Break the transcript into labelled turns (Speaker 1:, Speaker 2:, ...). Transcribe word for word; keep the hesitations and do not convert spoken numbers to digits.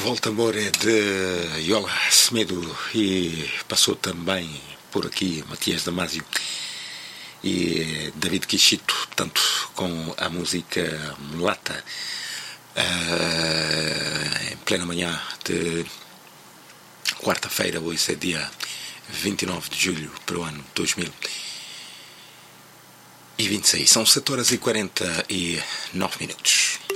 Speaker 1: Volta Amore de Yola Semedo, e passou também por aqui Matias Damasio e David Quixito, tanto com a música Mulata, uh, em plena manhã de quarta-feira. Hoje é dia vinte e nove de julho para o ano dois mil e vinte e seis. São sete horas e quarenta e nove minutos.